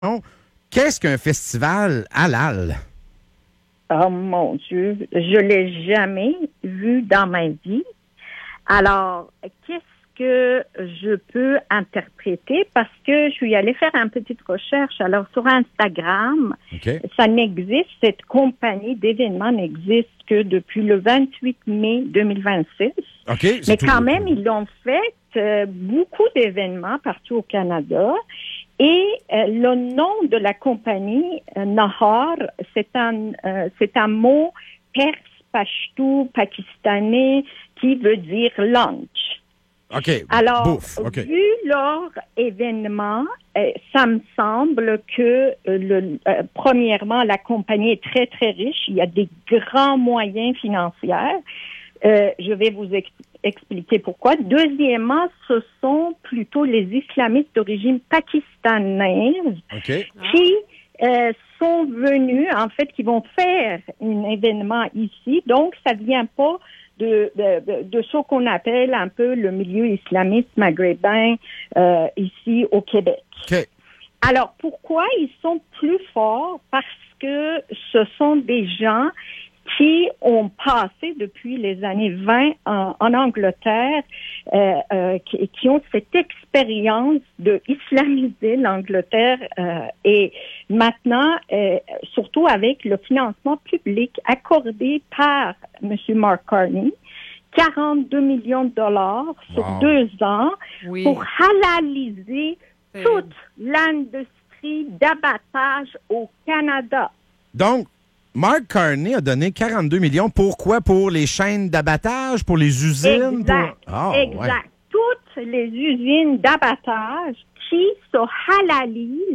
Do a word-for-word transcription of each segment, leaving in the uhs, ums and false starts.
Qu'est-ce qu'un festival halal? Oh mon Dieu, je l'ai jamais vu dans ma vie. Alors, qu'est-ce que je peux interpréter? Parce que je suis allée faire une petite recherche. Alors, sur Instagram, Okay. ça n'existe, cette compagnie d'événements n'existe que depuis le vingt-huit mai deux mille vingt-six. Okay, Mais tout. quand même, ils l'ont fait euh, beaucoup d'événements partout au Canada. Et euh, le nom de la compagnie, euh, Nahar, c'est un, euh, c'est un mot perse, pachtou, pakistanais, qui veut dire lunch. OK. Alors, Bouffe. OK. vu leur événement, euh, ça me semble que, euh, le, euh, premièrement, la compagnie est très, très riche. Il y a des grands moyens financiers. Euh, je vais vous ex- expliquer pourquoi. Deuxièmement, ce sont plutôt les islamistes d'origine pakistanaise OK. qui euh, sont venus, en fait, qui vont faire un événement ici. Donc, ça vient pas de, de, de ce qu'on appelle un peu le milieu islamiste maghrébin euh, ici au Québec. OK. Alors, pourquoi ils sont plus forts? Parce que ce sont des gens qui ont passé depuis les années vingt en, en Angleterre, euh, euh, qui, qui ont cette expérience de islamiser l'Angleterre euh, et maintenant, euh, surtout avec le financement public accordé par M. Mark Carney, quarante-deux millions de dollars sur Wow. deux ans Oui. pour halaliser Euh, toute l'industrie d'abattage au Canada. Donc, Mark Carney a donné quarante-deux millions. Pourquoi? Pour les chaînes d'abattage? Pour les usines? Exact. Pour... Ah, exact. ouais. Toutes les usines d'abattage qui se halalisent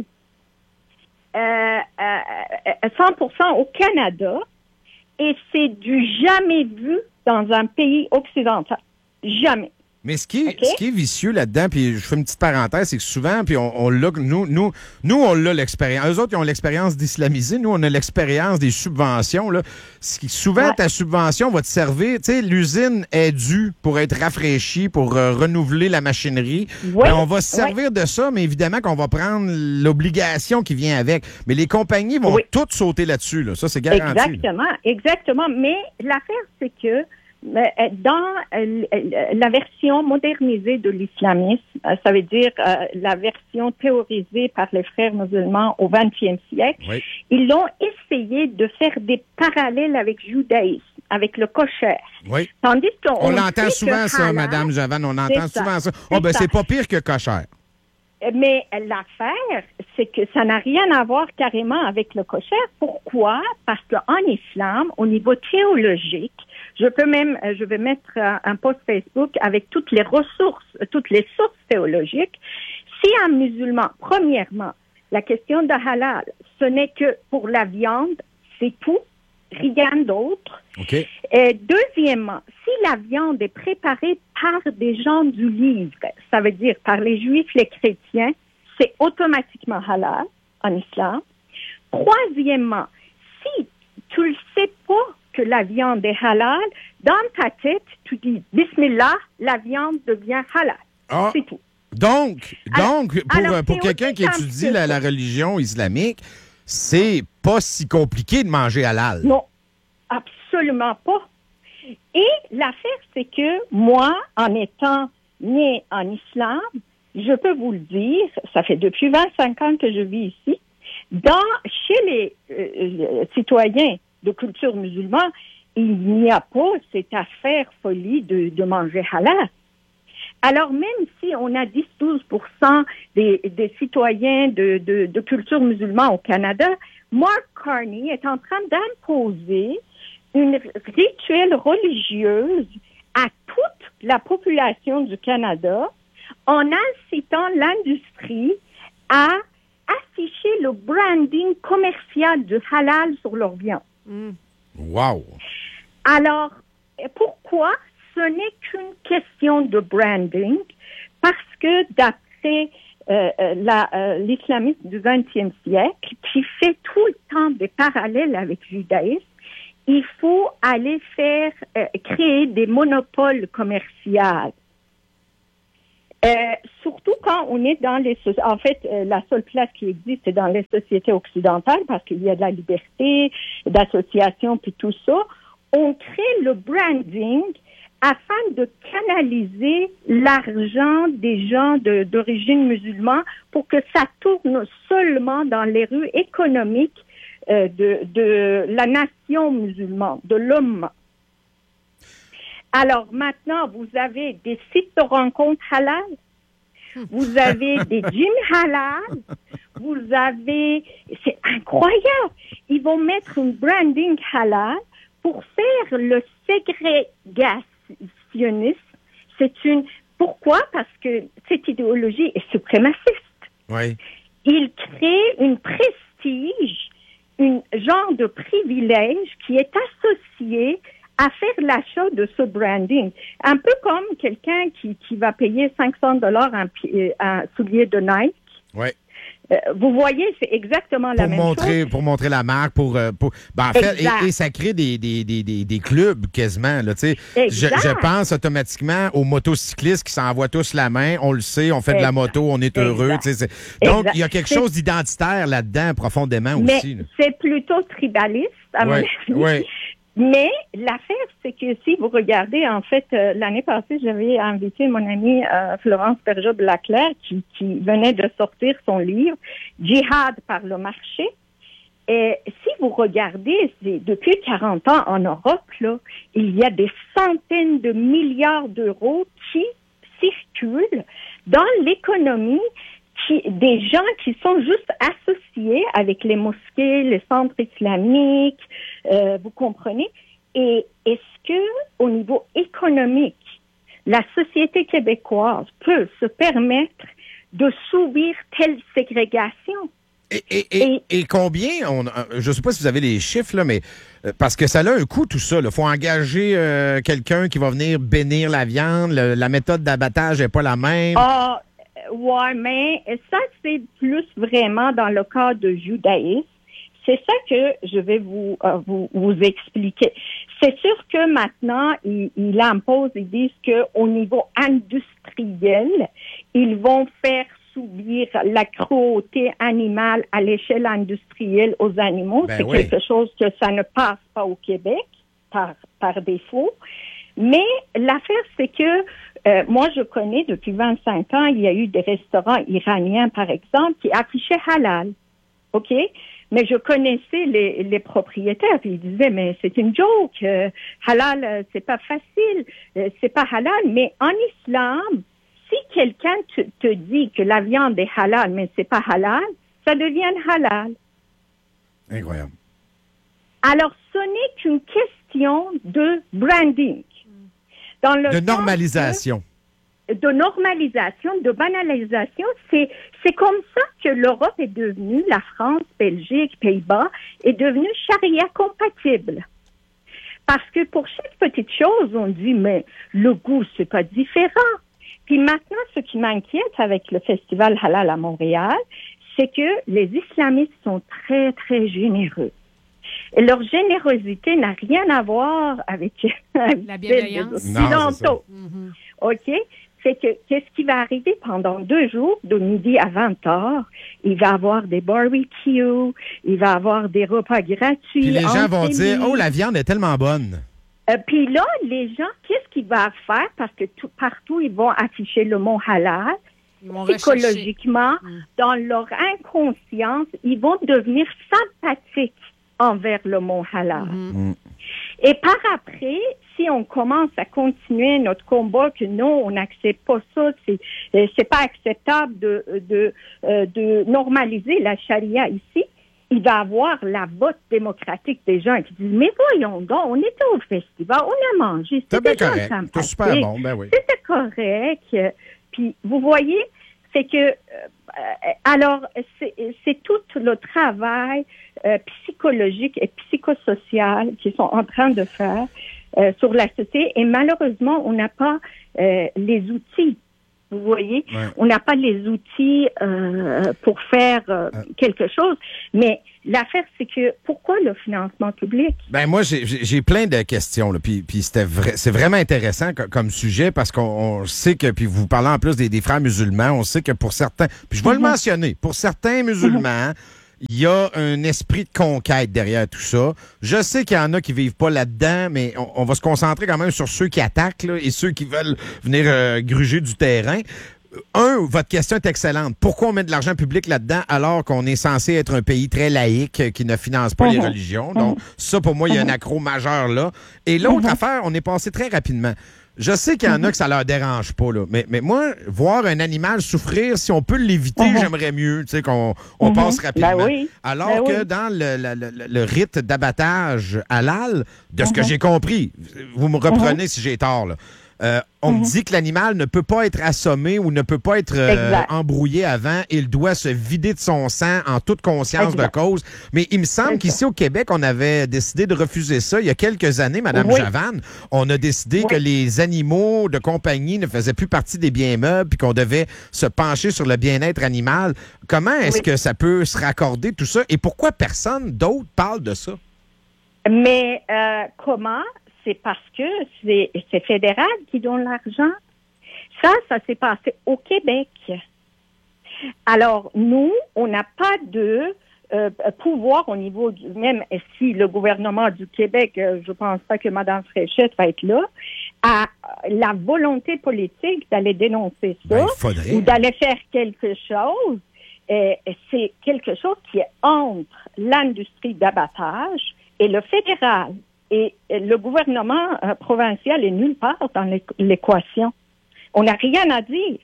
euh, euh, cent pour cent au Canada et c'est du jamais vu dans un pays occidental. Jamais. Mais ce qui, est, OK. ce qui est vicieux là-dedans, puis je fais une petite parenthèse, c'est que souvent, puis on, on l'a, nous, nous, nous, on l'a l'expérience. Eux autres, ils ont l'expérience d'islamiser. Nous, on a l'expérience des subventions. Là. Ce qui- Souvent, Ouais. ta subvention va te servir. Tu sais, l'usine est due pour être rafraîchie, pour euh, renouveler la machinerie. Oui, Ben, on va se servir de ça, mais évidemment qu'on va prendre l'obligation qui vient avec. Mais les compagnies vont Oui. toutes sauter là-dessus. Là. Ça, c'est garanti. là. Exactement, exactement. Mais l'affaire, c'est que euh, dans euh, la version modernisée de l'islamisme, euh, ça veut dire euh, la version théorisée par les frères musulmans au vingtième siècle, Oui. ils ont essayé de faire des parallèles avec le judaïsme, avec le kosher. Oui. Tandis qu'on On l'entend sait souvent, que ça, halal, Madame Javan. On entend c'est ça, souvent ça. c'est Oh, ben, ça. c'est pas pire que cochère. Mais l'affaire, c'est que ça n'a rien à voir carrément avec le kosher. Pourquoi? Parce qu'en islam, au niveau théologique, je peux même, je vais mettre un, un post Facebook avec toutes les ressources, toutes les sources théologiques. Si un musulman, premièrement, la question de halal, ce n'est que pour la viande, c'est tout, rien d'autre. OK. Et deuxièmement, si la viande est préparée par des gens du livre, ça veut dire par les juifs, les chrétiens, c'est automatiquement halal en islam. Troisièmement, si tu ne sais pas que la viande est halal, dans ta tête, tu dis Bismillah, la viande devient halal. Ah. C'est tout. Donc, Alors- donc pour, alors, euh, pour c'est quelqu'un aussi qui étudie simple la, que la ça. religion islamique, c'est pas si compliqué de manger halal. Non, absolument pas. Et l'affaire, c'est que moi, en étant née en islam, je peux vous le dire, ça fait depuis vingt-cinq ans que je vis ici, dans, chez les euh, euh, citoyens de culture musulmane, il n'y a pas cette affaire folie de, de manger halal. Alors, même si on a dix à douze pour cent des, des citoyens de, de, de culture musulmane au Canada, Mark Carney est en train d'imposer une rituelle religieuse à toute la population du Canada en incitant l'industrie à afficher le branding commercial du halal sur leur viande. mm. Wow! Alors, pourquoi? Ce n'est qu'une question de branding, parce que d'après euh, euh, la, euh, l'islamisme du vingtième siècle, qui fait tout le temps des parallèles avec le judaïsme, il faut aller faire, euh, créer des monopoles commerciaux. Euh, surtout quand on est dans les... En fait, euh, la seule place qui existe, c'est dans les sociétés occidentales parce qu'il y a de la liberté d'association puis tout ça. On crée le branding afin de canaliser l'argent des gens de, d'origine musulmane pour que ça tourne seulement dans les rues économiques euh, de, de la nation musulmane, de l'homme. Alors maintenant, vous avez des sites de rencontres halal, vous avez des gyms halal, vous avez... C'est incroyable! Ils vont mettre un branding halal pour faire le ségrégationnisme. C'est une... Pourquoi? Parce que cette idéologie est suprémaciste. Oui. Il crée une prestige, un genre de privilège qui est associé à faire l'achat de ce branding. Un peu comme quelqu'un qui, qui va payer cinq cents dollars un, un soulier de Nike. Oui. Euh, vous voyez, c'est exactement la pour même montrer, chose. Pour montrer la marque, pour... Euh, pour ben en fait, et, et ça crée des, des, des, des, des clubs quasiment. Là, je, je pense automatiquement aux motocyclistes qui s'envoient tous la main. On le sait, on fait exact. de la moto, on est heureux. C'est... Donc, exact. il y a quelque c'est... chose d'identitaire là-dedans profondément Mais aussi. Là. C'est plutôt tribaliste, à ouais, mon avis. Ouais. Mais l'affaire, c'est que si vous regardez, en fait, euh, l'année passée, j'avais invité mon amie euh, Florence Berger-Blaclair qui, qui venait de sortir son livre « Djihad par le marché ». Et si vous regardez, c'est, depuis quarante ans en Europe, là, il y a des centaines de milliards d'euros qui circulent dans l'économie Qui, des gens qui sont juste associés avec les mosquées, les centres islamiques, euh, vous comprenez? Et est-ce que, au niveau économique, la société québécoise peut se permettre de subir telle ségrégation? Et, et, et, et, et combien, on, je ne sais pas si vous avez les chiffres, là, mais parce que ça a un coût, tout ça. Il faut engager euh, quelqu'un qui va venir bénir la viande. Le, la méthode d'abattage n'est pas la même. Ah, ouais, mais ça, c'est plus vraiment dans le cas de judaïsme. C'est ça que je vais vous, euh, vous, vous expliquer. C'est sûr que maintenant, ils, ils imposent, ils disent qu'au niveau industriel, ils vont faire subir la cruauté animale à l'échelle industrielle aux animaux. Ben c'est oui. quelque chose que ça ne passe pas au Québec par, par défaut. Mais l'affaire, c'est que euh, moi, je connais depuis vingt-cinq ans, il y a eu des restaurants iraniens, par exemple, qui affichaient halal. OK? Mais je connaissais les, les propriétaires, puis ils disaient, mais c'est une joke, euh, halal, euh, c'est pas facile, euh, c'est pas halal. Mais en islam, si quelqu'un te, te dit que la viande est halal, mais c'est pas halal, ça devient halal. Incroyable. Alors, ce n'est qu'une question de branding. Dans le de normalisation. De, de normalisation, de banalisation, c'est, c'est comme ça que l'Europe est devenue, la France, Belgique, Pays-Bas, est devenue charia compatible. Parce que pour chaque petite chose, on dit, mais le goût, c'est pas différent. Puis maintenant, ce qui m'inquiète avec le Festival Halal à Montréal, c'est que les islamistes sont très, très généreux. Et leur générosité n'a rien à voir avec, avec la bienveillance. Les occidentaux. Mm-hmm. OK? C'est que, qu'est-ce qui va arriver pendant deux jours, de midi à vingt heures? Il va y avoir des barbecues, il va y avoir des repas gratuits. Puis les gens vont dire, oh, la viande est tellement bonne. Euh, puis là, les gens, qu'est-ce qu'ils vont faire? Parce que tout, partout, ils vont afficher le mot halal. Psychologiquement, mm. dans leur inconscience, ils vont devenir sympathiques envers le mot halal. Mm-hmm. Et par après, si on commence à continuer notre combat que non, on n'accepte pas ça, c'est c'est pas acceptable de de euh, de normaliser la charia ici, il va y avoir la vote démocratique des gens qui disent mais voyons donc, on était au festival, on a mangé, c'était correct, c'est super bon, ben oui. C'était correct. Puis vous voyez, c'est que euh, alors c'est, c'est tout le travail euh, psychologique et psychosocial qu'ils sont en train de faire euh, sur la société et malheureusement on n'a pas euh, les outils Vous voyez, ouais. on n'a pas les outils euh, pour faire euh, euh. quelque chose. Mais l'affaire, c'est que pourquoi le financement public? Ben moi, j'ai, j'ai plein de questions. Là, puis, puis c'était vrai, c'est vraiment intéressant comme, comme sujet parce qu'on on sait que, puis vous parlez en plus des, des frères musulmans, on sait que pour certains, puis je vais mm-hmm. le mentionner, pour certains musulmans, mm-hmm. il y a un esprit de conquête derrière tout ça. Je sais qu'il y en a qui vivent pas là-dedans, mais on, on va se concentrer quand même sur ceux qui attaquent là, et ceux qui veulent venir euh, gruger du terrain. Un, votre question est excellente. Pourquoi on met de l'argent public là-dedans alors qu'on est censé être un pays très laïque qui ne finance pas uh-huh. les religions? Donc, ça, pour moi, il y a un accro majeur là. Et l'autre uh-huh. affaire, on est passé très rapidement. Je sais qu'il y en a que ça leur dérange pas, là. Mais, mais moi, voir un animal souffrir, si on peut l'éviter, uh-huh. j'aimerais mieux, tu sais, qu'on on uh-huh. passe rapidement. Ben oui. Alors ben que oui. dans le, le, le, le rite d'abattage halal, de ce uh-huh. que j'ai compris, vous me reprenez uh-huh. si j'ai tort, là. Euh, on mm-hmm. me dit que l'animal ne peut pas être assommé ou ne peut pas être euh, embrouillé avant. Il doit se vider de son sang en toute conscience exact. de cause. Mais il me semble exact. qu'ici au Québec, on avait décidé de refuser ça. Il y a quelques années, Mme oui. Javanne, on a décidé oui. que les animaux de compagnie ne faisaient plus partie des biens meubles puis qu'on devait se pencher sur le bien-être animal. Comment est-ce oui. que ça peut se raccorder tout ça? Et pourquoi personne d'autre parle de ça? Mais euh, comment? C'est parce que c'est, c'est fédéral qui donne l'argent. Ça, ça s'est passé au Québec. Alors, nous, on n'a pas de euh, pouvoir au niveau du... Même si le gouvernement du Québec, euh, je pense pas que Mme Fréchette va être là, a la volonté politique d'aller dénoncer ça ben, ou d'aller faire quelque chose. Euh, c'est quelque chose qui est entre l'industrie d'abattage et le fédéral. Et le gouvernement euh, provincial est nulle part dans l'équation. On n'a rien à dire.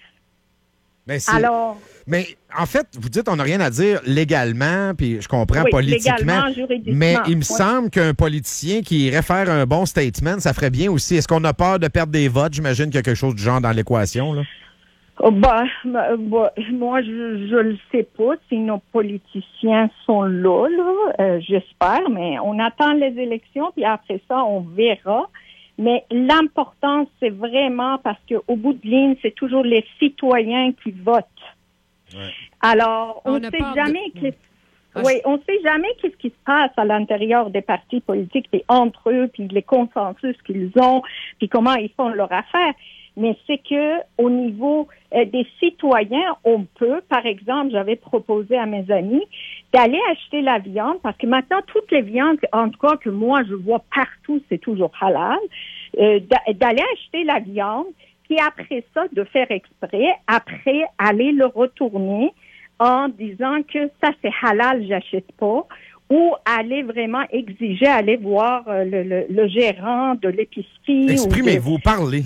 Mais c'est... Alors... Mais en fait, vous dites on n'a rien à dire légalement, puis je comprends oui, politiquement. Légalement, juridiquement. Mais il me oui. semble qu'un politicien qui irait faire un bon statement, ça ferait bien aussi. Est-ce qu'on a peur de perdre des votes? J'imagine qu'il y a quelque chose du genre dans l'équation, là. Oh, bah, bah, bah, moi, je je le sais pas si nos politiciens sont là, là euh, j'espère, mais on attend les élections, puis après ça, on verra. Mais l'important, c'est vraiment parce qu'au bout de ligne, c'est toujours les citoyens qui votent. Ouais. Alors, on ne sait jamais de... que... Oui, on sait jamais qu'est-ce qui se passe à l'intérieur des partis politiques, puis entre eux, puis les consensus qu'ils ont, puis comment ils font leur affaire. Mais c'est que au niveau euh, des citoyens, on peut, par exemple, j'avais proposé à mes amis d'aller acheter la viande, parce que maintenant, toutes les viandes, en tout cas que moi je vois partout, c'est toujours halal, euh, d'aller acheter la viande, puis après ça, de faire exprès, après aller le retourner en disant que ça c'est halal, j'achète pas, ou aller vraiment exiger, aller voir euh, le, le, le gérant de l'épicerie. Exprimez-vous, de... parlez.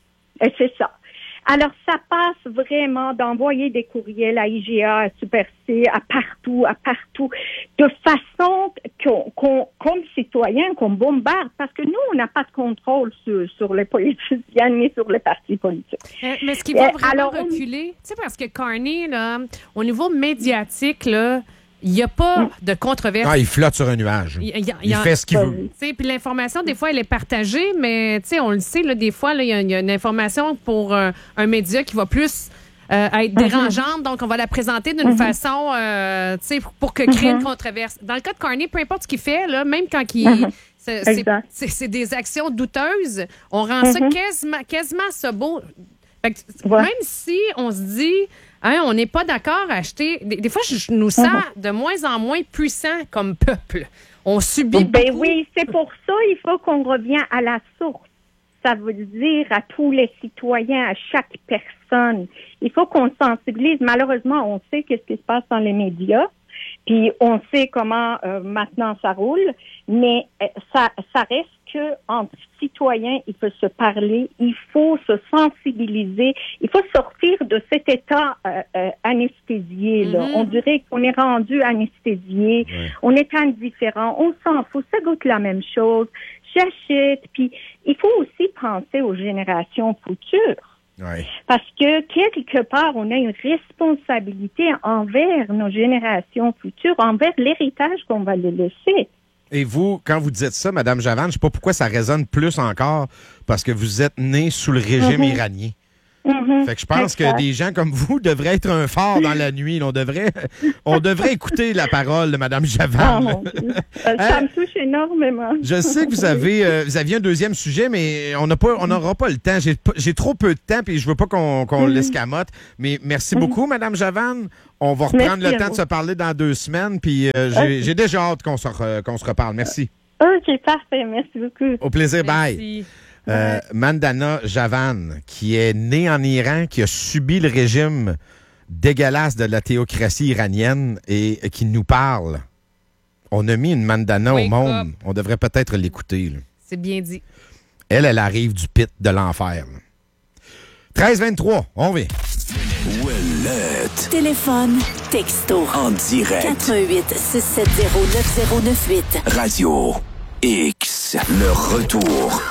Et c'est ça. Alors, ça passe vraiment d'envoyer des courriels à I G A, à Super C, à partout, à partout, de façon qu'on, qu'on, comme citoyens, qu'on bombarde, parce que nous, on n'a pas de contrôle sur, sur les politiciens ni sur les partis politiques. Euh, mais ce qui va vraiment Alors, reculer, tu sais, parce que Carney, là, au niveau médiatique, là, il n'y a pas de controverse. Ah, il flotte sur un nuage. Il, il, il, il fait ce qu'il ben, veut. Puis l'information, des fois, elle est partagée, mais on le sait, là, des fois, il y, y a une information pour euh, un média qui va plus euh, être dérangeante. Mm-hmm. Donc, on va la présenter d'une mm-hmm. façon euh, pour, pour que crée mm-hmm. une controverse. Dans le cas de Carney, peu importe ce qu'il fait, là, même quand il, mm-hmm. c'est, c'est, c'est, c'est des actions douteuses, on rend mm-hmm. ça quasiment, quasiment ça beau. Fait que, ouais. Même si on se dit... Hein, on n'est pas d'accord à acheter... Des, des fois, je, je nous sens mm-hmm. de moins en moins puissants comme peuple. On subit ben beaucoup. Oui, c'est pour ça il faut qu'on revienne à la source. Ça veut dire à tous les citoyens, à chaque personne. Il faut qu'on sensibilise. Malheureusement, on sait qu'est-ce qui se passe dans les médias. Puis on sait comment euh, maintenant ça roule, mais euh, ça, ça reste que entre citoyens, il faut se parler, il faut se sensibiliser, il faut sortir de cet état euh, euh, anesthésié. Là. Mm-hmm. On dirait qu'on est rendu anesthésié, ouais. On est indifférent, on s'en fout, ça goûte la même chose. J'achète, puis il faut aussi penser aux générations futures. Oui. Parce que, quelque part, on a une responsabilité envers nos générations futures, envers l'héritage qu'on va les laisser. Et vous, quand vous dites ça, Mme Javanne, je ne sais pas pourquoi ça résonne plus encore, parce que vous êtes née sous le régime mm-hmm. iranien. Mm-hmm. Fait que je pense exact. que des gens comme vous devraient être un phare dans la nuit. On devrait, on devrait écouter la parole de Mme Javanne. Oh, ça hein? me touche énormément. Je sais que vous avez, euh, vous aviez un deuxième sujet, mais on n'a pas, on n'aura pas le temps. J'ai, j'ai trop peu de temps, puis je veux pas qu'on, qu'on mm-hmm. l'escamote. Mais merci mm-hmm. beaucoup, Mme Javanne. On va reprendre merci le temps de se parler dans deux semaines, puis euh, j'ai, okay. j'ai déjà hâte qu'on se, re, qu'on se reparle. Merci. OK, parfait. Merci beaucoup. Au plaisir. Merci. Bye. Euh, Mandana Javanne, qui est née en Iran, qui a subi le régime dégueulasse de la théocratie iranienne et, et qui nous parle. On a mis une Mandana Wake au monde. up. On devrait peut-être l'écouter. Là. C'est bien dit. Elle, elle arrive du pit de l'enfer. treize vingt-trois, on vient. Ouellette. Téléphone, texto. En direct. quatre un huit, six sept zéro, neuf zéro neuf huit. Radio X. Le retour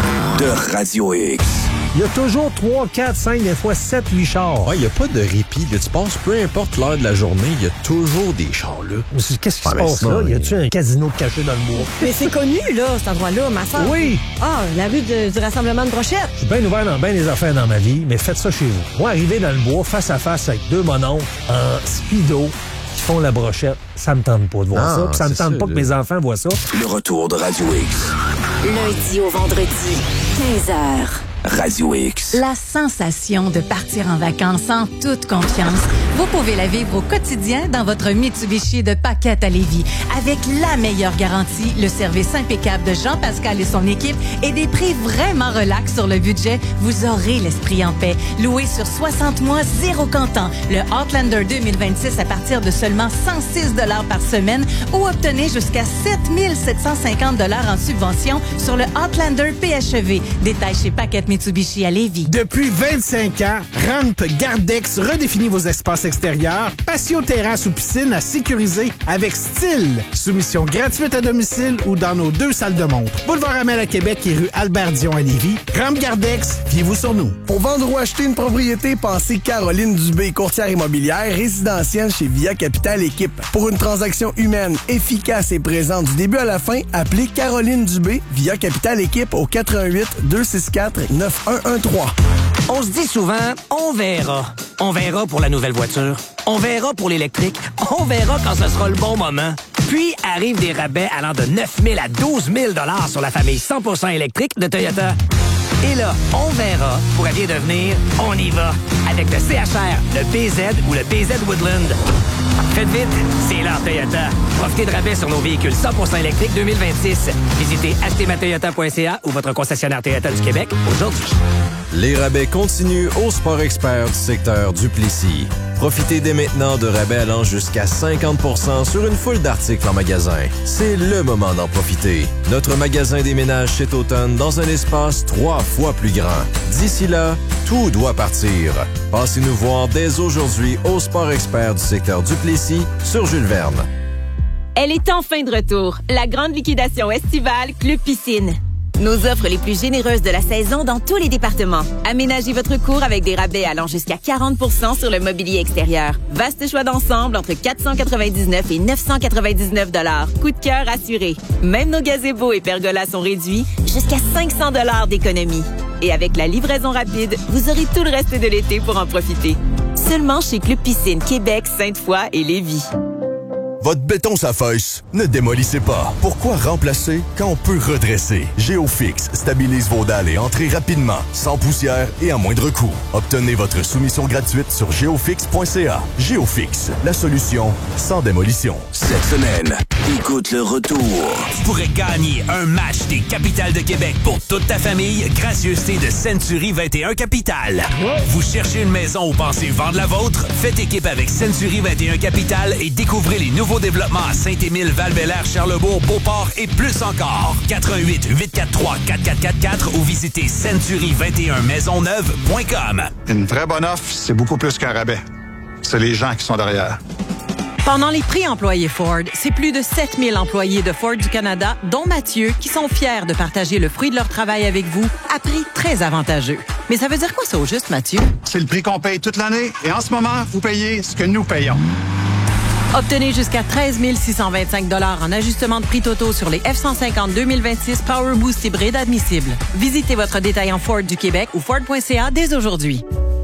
de Radio X. Il y a toujours trois, quatre, cinq, des fois sept, huit chars. Ouais, il n'y a pas de répit. Là. Tu passes peu importe l'heure de la journée, il y a toujours des chars là. Qu'est-ce qui ah, se ben passe sinon, là? Y il... a-tu un casino caché dans le bois? Mais c'est connu, là, cet endroit-là, ma soeur. Oui! Ah, la rue de, du Rassemblement de Brochette. Je suis bien ouvert dans bien des affaires dans ma vie, mais faites ça chez vous. Moi, arriver dans le bois, face à face avec deux mononcles en speedo qui font la brochette, ça me tente pas de voir non, ça. Puis ça me tente ça, pas là. que mes enfants voient ça. Le retour de Radio X. Lundi au vendredi, quinze heures. Radio X. La sensation de partir en vacances en toute confiance. Vous pouvez la vivre au quotidien dans votre Mitsubishi de Paquette à Lévis. Avec la meilleure garantie, le service impeccable de Jean-Pascal et son équipe et des prix vraiment relax sur le budget, vous aurez l'esprit en paix. Loué sur soixante mois, zéro comptant. Le Outlander deux mille vingt-six à partir de seulement cent six dollars par semaine ou obtenez jusqu'à sept mille sept cent cinquante dollars en subvention sur le Outlander P H E V. Détail chez Paquette Mitsubishi à Lévis. Depuis vingt-cinq ans, Rampe Gardex redéfinit vos espaces extérieurs, patio, terrasse ou piscine à sécuriser avec style. Soumission gratuite à domicile ou dans nos deux salles de montre. Boulevard Amel à Québec et rue Albert-Dion à Lévis. Rampe Gardex, fiez-vous sur nous. Pour vendre ou acheter une propriété, pensez Caroline Dubé, courtière immobilière résidentielle chez Via Capital Équipe. Pour une transaction humaine, efficace et présente du début à la fin, appelez Caroline Dubé, Via Capital Équipe au quatre un huit, deux six quatre, neuf un un trois. On se dit souvent, on verra. On verra pour la nouvelle voiture. On verra pour l'électrique. On verra quand ce sera le bon moment. Puis arrivent des rabais allant de neuf mille à douze mille dollars sur la famille cent pour cent électrique de Toyota. Et là, on verra pourrait bien devenir on y va avec le C H R, le B Z ou le B Z Woodland. Faites vite, c'est l'heure Toyota. Profitez de rabais sur nos véhicules cent pour cent électriques deux mille vingt-six. Visitez acheter ma toyota point c a ou votre concessionnaire Toyota du Québec aujourd'hui. Les rabais continuent au Sport Expert du secteur Duplessis. Profitez dès maintenant de rabais allant jusqu'à cinquante pour cent sur une foule d'articles en magasin. C'est le moment d'en profiter. Notre magasin déménage cet automne dans un espace trois fois plus grand. D'ici là, tout doit partir. Passez nous voir dès aujourd'hui au Sport Expert du secteur Duplessis sur Jules Verne. Elle est enfin de retour. La grande liquidation estivale Club Piscine. Nos offres les plus généreuses de la saison dans tous les départements. Aménagez votre cour avec des rabais allant jusqu'à quarante pour cent sur le mobilier extérieur. Vaste choix d'ensemble entre quatre cent quatre-vingt-dix-neuf et neuf cent quatre-vingt-dix-neuf dollars. Coup de cœur assuré. Même nos gazebos et pergolas sont réduits jusqu'à cinq cents dollars d'économie. Et avec la livraison rapide, vous aurez tout le reste de l'été pour en profiter. Seulement chez Club Piscine Québec, Sainte-Foy et Lévis. Votre béton s'affaisse. Ne démolissez pas. Pourquoi remplacer quand on peut redresser? GeoFix stabilise vos dalles et entrées rapidement, sans poussière et à moindre coût. Obtenez votre soumission gratuite sur geofix point c a. GeoFix, la solution sans démolition. Cette semaine, écoute le retour. Tu pourrais gagner un match des Capitales de Québec pour toute ta famille, gracieuseté de Century vingt et un Capital. Vous cherchez une maison ou pensez vendre la vôtre? Faites équipe avec Century vingt et un Capital et découvrez les nouveaux développement à Saint-Émile, Val-Bélair, Charlebourg, Beauport et plus encore. quatre un huit, huit quatre trois, quatre quatre quatre quatre ou visitez century vingt et un maisonneuve point com. Une vraie bonne offre, c'est beaucoup plus qu'un rabais. C'est les gens qui sont derrière. Pendant les prix employés Ford, c'est plus de sept mille employés de Ford du Canada, dont Mathieu, qui sont fiers de partager le fruit de leur travail avec vous à prix très avantageux. Mais ça veut dire quoi ça au juste, Mathieu? C'est le prix qu'on paye toute l'année et en ce moment, vous payez ce que nous payons. Obtenez jusqu'à treize mille six cent vingt-cinq dollars en ajustement de prix totaux sur les F cent cinquante deux mille vingt-six Power Boost hybride admissibles. Visitez votre détaillant Ford du Québec ou Ford point c a dès aujourd'hui.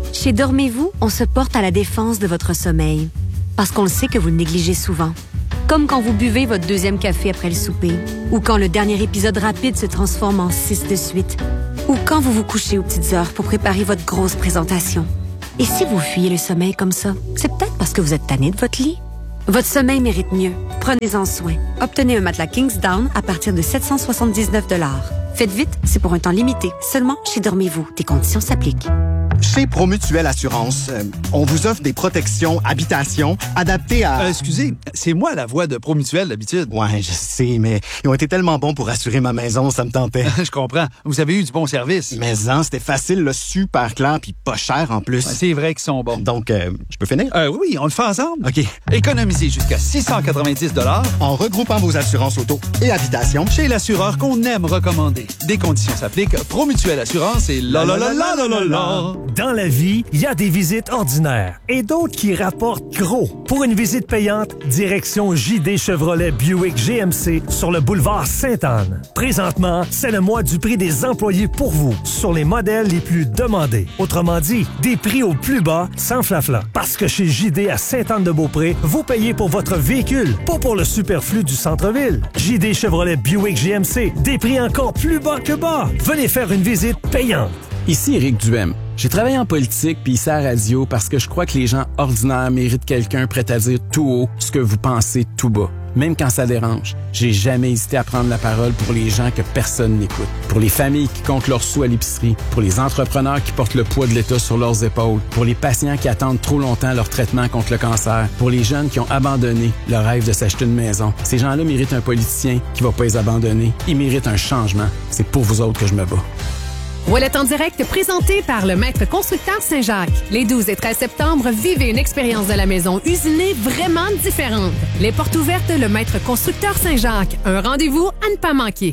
Chez Dormez-vous, on se porte à la défense de votre sommeil. Parce qu'on le sait que vous le négligez souvent. Comme quand vous buvez votre deuxième café après le souper. Ou quand le dernier épisode rapide se transforme en six de suite. Ou quand vous vous couchez aux petites heures pour préparer votre grosse présentation. Et si vous fuyez le sommeil comme ça, c'est peut-être parce que vous êtes tanné de votre lit. Votre sommeil mérite mieux. Prenez-en soin. Obtenez un matelas Kingsdown à partir de sept cent soixante-dix-neuf dollars. Faites vite, c'est pour un temps limité. Seulement chez Dormez-vous. Des conditions s'appliquent. Chez Promutuelle Assurance, euh, on vous offre des protections habitation adaptées à... Euh, excusez, c'est moi la voix de Promutuelle d'habitude. Ouais, je sais, mais ils ont été tellement bons pour assurer ma maison, ça me tentait. Je comprends. Vous avez eu du bon service. Mais hein, c'était facile, là, super clair, puis pas cher en plus. Ouais, c'est vrai qu'ils sont bons. Donc, euh, je peux finir? Euh, oui, on le fait ensemble. OK. Économisez jusqu'à six cent quatre-vingt-dix dollars en regroupant vos assurances auto et habitation chez l'assureur qu'on aime recommander. Des conditions s'appliquent. Promutuelle Assurance et la la la la la la la. Dans la vie, il y a des visites ordinaires et d'autres qui rapportent gros. Pour une visite payante, direction J D Chevrolet Buick G M C sur le boulevard Sainte-Anne. Présentement, c'est le mois du prix des employés pour vous sur les modèles les plus demandés. Autrement dit, des prix au plus bas sans flafla. Parce que chez J D à Sainte-Anne-de-Beaupré, vous payez pour votre véhicule, pas pour le superflu du centre-ville. J D Chevrolet Buick G M C, des prix encore plus bas que bas. Venez faire une visite payante. Ici Éric Duhem. J'ai travaillé en politique puis ici à la radio parce que je crois que les gens ordinaires méritent quelqu'un prêt à dire tout haut ce que vous pensez tout bas. Même quand ça dérange, j'ai jamais hésité à prendre la parole pour les gens que personne n'écoute. Pour les familles qui comptent leurs sous à l'épicerie, pour les entrepreneurs qui portent le poids de l'État sur leurs épaules, pour les patients qui attendent trop longtemps leur traitement contre le cancer, pour les jeunes qui ont abandonné le rêve de s'acheter une maison. Ces gens-là méritent un politicien qui va pas les abandonner. Ils méritent un changement. C'est pour vous autres que je me bats. Ouellet en direct présenté par le Maître Constructeur Saint-Jacques. Les douze et treize septembre, vivez une expérience de la maison usinée vraiment différente. Les portes ouvertes, le Maître Constructeur Saint-Jacques. Un rendez-vous à ne pas manquer.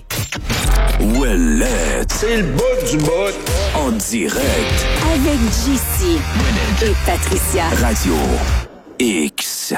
Ouellet, c'est le bout du bout. En direct. Avec J C et Patricia. Radio X.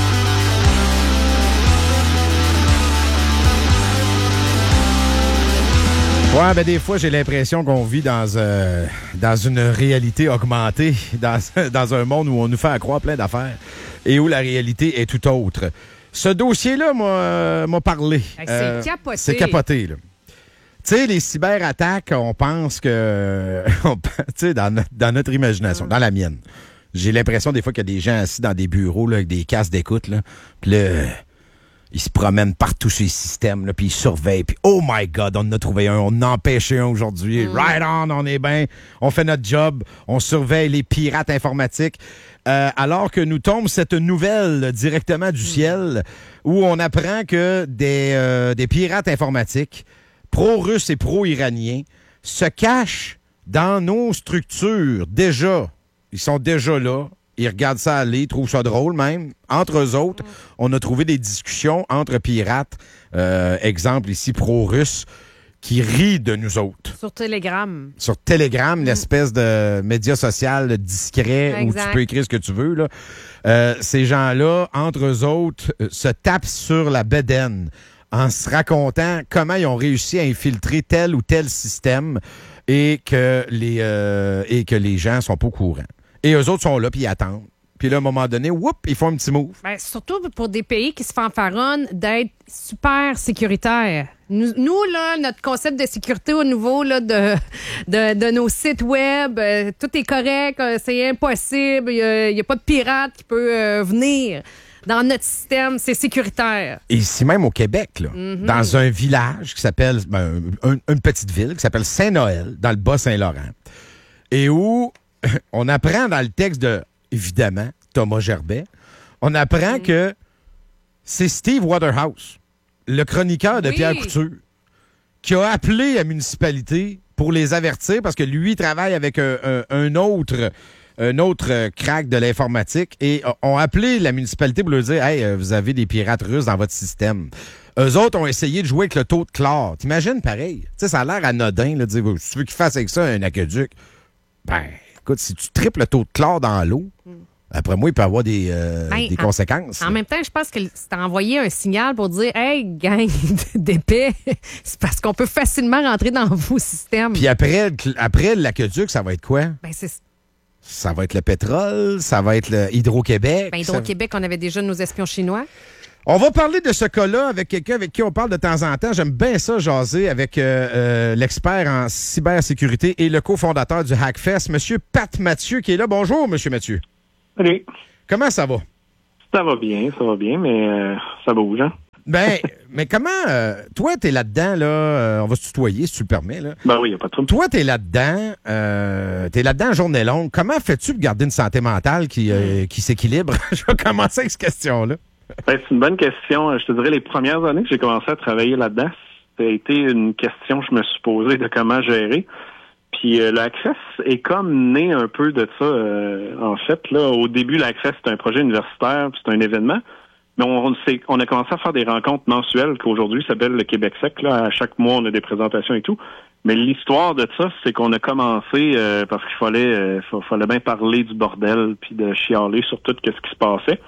Ouais, ben des fois, j'ai l'impression qu'on vit dans, euh, dans une réalité augmentée, dans, dans un monde où on nous fait croire plein d'affaires et où la réalité est tout autre. Ce dossier-là m'a, euh, m'a parlé. Hey, c'est euh, capoté. C'est capoté, là. Tu sais, les cyberattaques, on pense que... Tu sais, dans, no- dans notre imagination, dans la mienne, j'ai l'impression des fois qu'il y a des gens assis dans des bureaux là, avec des casques d'écoute, là, puis là... Ils se promènent partout sur les systèmes, là, puis ils surveillent. Puis, oh my God, on en a trouvé un, on en a empêché un aujourd'hui. Mm. Right on, on est bien, on fait notre job, on surveille les pirates informatiques. Euh, alors que nous tombe cette nouvelle directement du mm. ciel où on apprend que des, euh, des pirates informatiques, pro-russes et pro-iraniens, se cachent dans nos structures déjà. Ils sont déjà là. Ils regardent ça aller, ils trouvent ça drôle même. Entre eux autres, on a trouvé des discussions entre pirates, euh, exemple ici pro-russe, qui rient de nous autres. Sur Telegram. Sur Telegram, l'espèce de média social discret exact. Où tu peux écrire ce que tu veux. Là. Euh, ces gens-là, entre eux autres, se tapent sur la bedaine en se racontant comment ils ont réussi à infiltrer tel ou tel système et que les, euh, et que les gens sont pas au courant. Et eux autres sont là, puis ils attendent. Puis là, à un moment donné, whoop, ils font un petit move. Ben, surtout pour des pays qui se fanfaronnent d'être super sécuritaires. Nous, nous, là, notre concept de sécurité au niveau là, de, de, de nos sites web, euh, tout est correct, euh, c'est impossible, il n'y a, a pas de pirate qui peut euh, venir. Dans notre système, c'est sécuritaire. Et ici même au Québec, là, mm-hmm. dans un village qui s'appelle, ben, un, une petite ville qui s'appelle Saint-Noël, dans le Bas-Saint-Laurent, et où on apprend dans le texte de, évidemment, Thomas Gerbet, on apprend mm. que c'est Steve Waterhouse, le chroniqueur de oui. Pierre Couture, qui a appelé la municipalité pour les avertir parce que lui travaille avec un, un, un autre un autre crack de l'informatique et ont appelé la municipalité pour leur dire « Hey, vous avez des pirates russes dans votre système. » Eux autres ont essayé de jouer avec le taux de chlore. T'imagines pareil? Tu sais, ça a l'air anodin de dire « Si tu veux qu'ils fassent avec ça un aqueduc, ben... Écoute, si tu triples le taux de chlore dans l'eau, mm. après moi, il peut y avoir des, euh, ben, des en, conséquences. En même temps, je pense que c'est envoyé un signal pour dire « Hey, gang d'épais, c'est parce qu'on peut facilement rentrer dans vos systèmes. » Puis après, après l'aqueduc, ça va être quoi? Ben, c'est... Ça va être le pétrole, ça va être le Hydro-Québec. Ben, Hydro-Québec, on avait déjà nos espions chinois. On va parler de ce cas-là avec quelqu'un avec qui on parle de temps en temps. J'aime bien ça, jaser avec euh, euh, l'expert en cybersécurité et le cofondateur du Hackfest, M. Pat Mathieu, qui est là. Bonjour, M. Mathieu. Salut. Comment ça va? Ça va bien, ça va bien, mais euh, ça bouge, hein? Ben, mais comment... Euh, toi, t'es là-dedans, là... Euh, on va se tutoyer, si tu le permets, là. Ben oui, il n'y a pas de trouble. Toi, t'es là-dedans, euh, t'es là-dedans journée longue. Comment fais-tu pour garder une santé mentale qui, euh, qui s'équilibre? Je vais commencer avec cette question-là. Ben, c'est une bonne question. Je te dirais, les premières années que j'ai commencé à travailler là-dedans, ça a été une question que je me suis posée de comment gérer. Puis euh, l'Access est comme né un peu de ça, euh, en fait. Là, au début, l'Access, c'était un projet universitaire, puis c'est un événement. Mais on, on, on a commencé à faire des rencontres mensuelles qu'aujourd'hui s'appelle le Québec Sec. Là. À chaque mois, on a des présentations et tout. Mais l'histoire de ça, c'est qu'on a commencé euh, parce qu'il fallait euh, fallait bien parler du bordel puis de chialer sur tout ce qui se passait.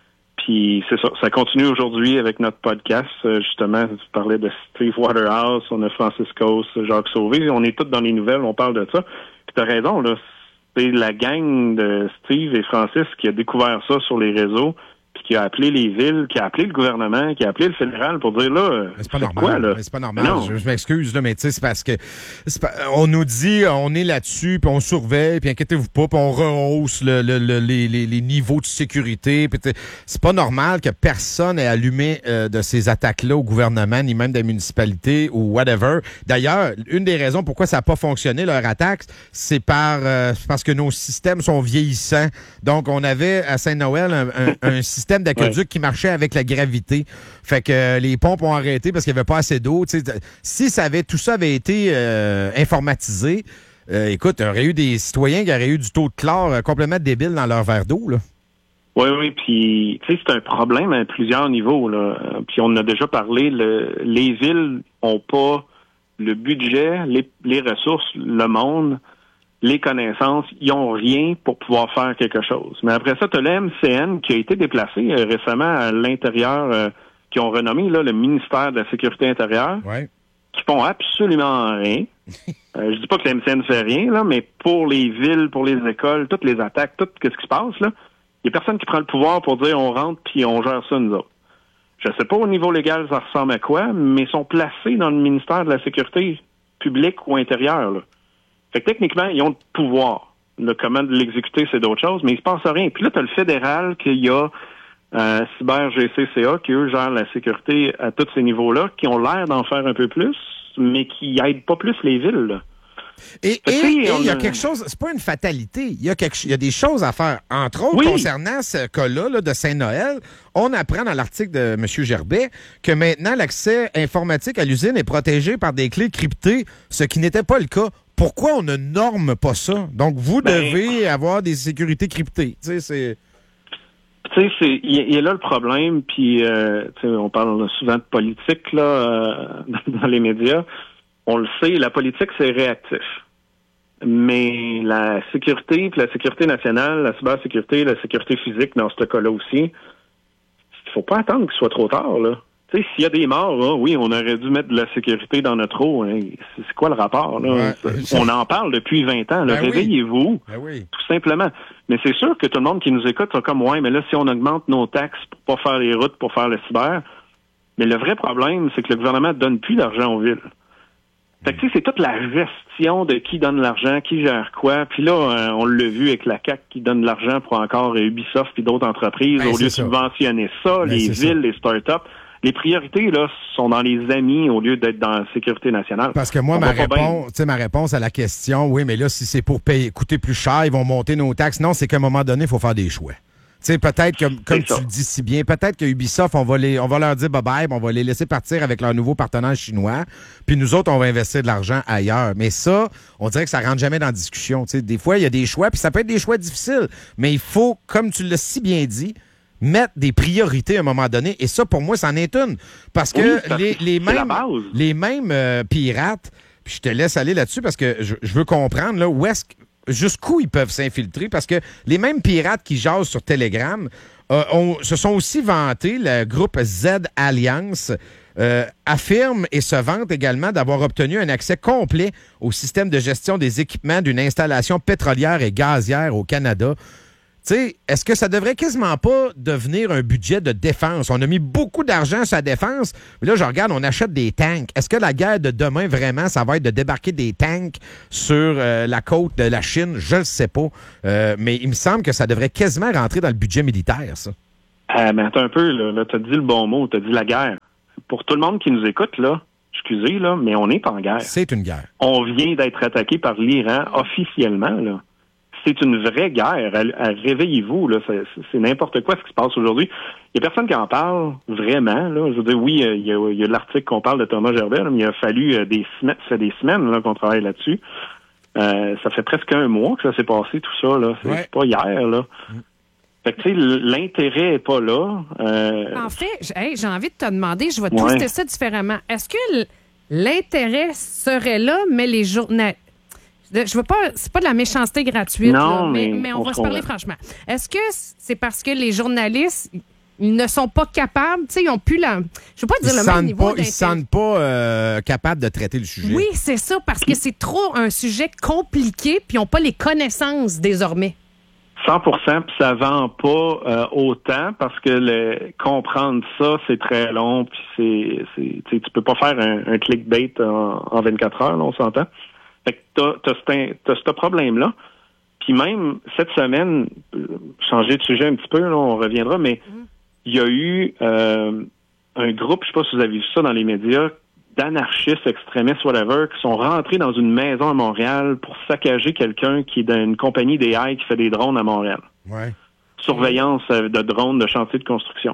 Puis c'est ça, ça continue aujourd'hui avec notre podcast. Euh, justement, tu parlais de Steve Waterhouse, on a Francis Coase, Jacques Sauvé. On est tous dans les nouvelles, on parle de ça. Puis t'as raison, là. C'est la gang de Steve et Francis qui a découvert ça sur les réseaux, puis qui a appelé les villes, qui a appelé le gouvernement, qui a appelé le fédéral pour dire là, mais c'est pas normal. Quoi, là? Mais c'est pas normal. Je, je m'excuse là, mais tu sais, c'est parce que c'est pas, on nous dit, on est là-dessus, puis on surveille, puis inquiétez-vous pas, puis on rehausse le, le, le, les, les, les niveaux de sécurité. Puis c'est pas normal que personne ait allumé euh, de ces attaques-là au gouvernement, ni même des municipalités ou whatever. D'ailleurs, une des raisons pourquoi ça n'a pas fonctionné leur attaque, c'est par euh, parce que nos systèmes sont vieillissants. Donc, on avait à Saint-Noël un, un, un système d'aqueduc ouais. qui marchait avec la gravité. Fait que euh, les pompes ont arrêté parce qu'il n'y avait pas assez d'eau. T'sais, si ça avait, tout ça avait été euh, informatisé, euh, écoute, il y aurait eu des citoyens qui auraient eu du taux de chlore euh, complètement débile dans leur verre d'eau, là. Oui, oui, puis tu sais, c'est un problème à plusieurs niveaux, là. Puis on en a déjà parlé, le, les villes ont pas le budget, les, les ressources, le monde, les connaissances, ils ont rien pour pouvoir faire quelque chose. Mais après ça, tu as le M C N qui a été déplacé euh, récemment à l'intérieur, euh, qui ont renommé là, le ministère de la Sécurité intérieure, ouais. qui font absolument rien. euh, je dis pas que le M C N fait rien, là, mais pour les villes, pour les écoles, toutes les attaques, tout ce qui se passe, là, il y a personne qui prend le pouvoir pour dire on rentre puis on gère ça nous autres. Je sais pas au niveau légal ça ressemble à quoi, mais ils sont placés dans le ministère de la Sécurité publique ou intérieure, là. Fait que techniquement, ils ont le pouvoir. Le comment de l'exécuter, c'est d'autres choses, mais il se passe rien. Puis là, tu as le fédéral qu'il y a euh, Cyber G C C A qui, eux, gèrent la sécurité à tous ces niveaux-là, qui ont l'air d'en faire un peu plus, mais qui aident pas plus les villes, là. Et il y a quelque chose, c'est pas une fatalité, il y a quelque, y a des choses à faire. Entre autres, oui. concernant ce cas-là là, de Saint-Noël, on apprend dans l'article de M. Gerbet que maintenant, l'accès informatique à l'usine est protégé par des clés cryptées, ce qui n'était pas le cas. Pourquoi on ne norme pas ça? Donc, vous ben, devez avoir des sécurités cryptées. Tu sais, c'est... Tu sais, c'est il y, y a là le problème, puis euh, on parle souvent de politique là euh, dans les médias. On le sait, la politique, c'est réactif. Mais la sécurité, puis la sécurité nationale, la cybersécurité, la sécurité physique, dans ce cas-là aussi, il faut pas attendre qu'il soit trop tard, là. Tu sais, s'il y a des morts, là, oui, on aurait dû mettre de la sécurité dans notre eau. Hein. C'est, c'est quoi le rapport, là? Ouais, on en parle depuis vingt ans. Là. Ben Réveillez-vous, oui. Ben oui. tout simplement. Mais c'est sûr que tout le monde qui nous écoute sont comme, ouais, mais là, si on augmente nos taxes pour pas faire les routes, pour faire le cyber, mais le vrai problème, c'est que le gouvernement donne plus d'argent aux villes. Fait que, tu sais, c'est toute la gestion de qui donne l'argent, qui gère quoi. Puis là, euh, on l'a vu avec la C A Q qui donne de l'argent pour encore Ubisoft puis d'autres entreprises. Ben, au lieu de subventionner ça, ben, les villes, ça. les startups. Les priorités, là, sont dans les amis au lieu d'être dans la sécurité nationale. Parce que moi, ma réponse, tu sais, ma réponse à la question, oui, mais là, si c'est pour payer, coûter plus cher, ils vont monter nos taxes. Non, c'est qu'à un moment donné, il faut faire des choix. Tu sais, peut-être que, comme tu le dis si bien, peut-être que Ubisoft, on va les, on va leur dire bye-bye, on va les laisser partir avec leur nouveau partenaire chinois, puis nous autres, on va investir de l'argent ailleurs. Mais ça, on dirait que ça rentre jamais dans la discussion. Tu sais, des fois, il y a des choix, puis ça peut être des choix difficiles, mais il faut, comme tu l'as si bien dit, mettre des priorités à un moment donné. Et ça, pour moi, c'en est une. Parce que oui, les, les mêmes, les mêmes euh, pirates, puis je te laisse aller là-dessus parce que je, je veux comprendre là, où est-ce, jusqu'où ils peuvent s'infiltrer. Parce que les mêmes pirates qui jasent sur Telegram euh, on, se sont aussi vantés, le groupe Z Alliance euh, affirme et se vante également d'avoir obtenu un accès complet au système de gestion des équipements d'une installation pétrolière et gazière au Canada. Tu sais, est-ce que ça devrait quasiment pas devenir un budget de défense? On a mis beaucoup d'argent sur la défense, mais là, je regarde, on achète des tanks. Est-ce que la guerre de demain, vraiment, ça va être de débarquer des tanks sur euh, la côte de la Chine? Je ne sais pas. Euh, mais il me semble que ça devrait quasiment rentrer dans le budget militaire, ça. Euh, mais attends un peu, là, là tu as dit le bon mot, tu as dit la guerre. Pour tout le monde qui nous écoute, là, excusez, là, mais on n'est pas en guerre. C'est une guerre. On vient d'être attaqué par l'Iran officiellement, là. C'est une vraie guerre. Réveillez-vous, là. C'est, c'est n'importe quoi ce qui se passe aujourd'hui. Il n'y a personne qui en parle vraiment, là. Je veux dire, oui, il y a, il y a l'article qu'on parle de Thomas Gerbet, là, mais il a fallu des semaines, ça fait des semaines là, qu'on travaille là-dessus. Euh, ça fait presque un mois que ça s'est passé, tout ça, là. C'est, ouais. c'est pas hier, là. Mm. Fait que, tu sais, l'intérêt est pas là. Euh... En fait, j'ai, hey, j'ai envie de te demander, je vais twister ouais. ça différemment. Est-ce que l'intérêt serait là, mais les journalistes... Je veux pas, c'est pas de la méchanceté gratuite, non, là, mais, mais, mais on, on va se parler franchement. Est-ce que c'est parce que les journalistes, ils ne sont pas capables, tu sais, ils ont plus la, je veux pas dire ils le même niveau pas, Ils se sentent pas euh, capables de traiter le sujet. Oui, c'est ça, parce que c'est trop un sujet compliqué, puis ils n'ont pas les connaissances désormais. cent pour cent, puis ça vend pas euh, autant parce que le, comprendre ça, c'est très long, puis c'est, c'est tu peux pas faire un, un clickbait en, en vingt-quatre heures, là, on s'entend. Fait que t'as, t'as, t'as ce problème-là. Puis même cette semaine, changer de sujet un petit peu, là, on reviendra, mais il y a eu euh, un groupe, je sais pas si vous avez vu ça dans les médias, d'anarchistes, extrémistes, whatever, qui sont rentrés dans une maison à Montréal pour saccager quelqu'un qui est dans une compagnie d'A I qui fait des drones à Montréal. Ouais. Surveillance de drones de chantier de construction.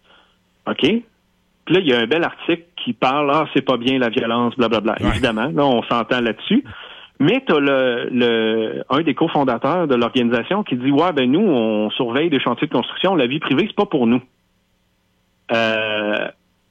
OK? Puis là, il y a un bel article qui parle « Ah, c'est pas bien la violence, blablabla. » Ouais. Évidemment, là, on s'entend là-dessus. Mais tu as le, le, un des cofondateurs de l'organisation qui dit « Ouais, ben nous, on surveille des chantiers de construction. La vie privée, c'est pas pour nous. Euh, »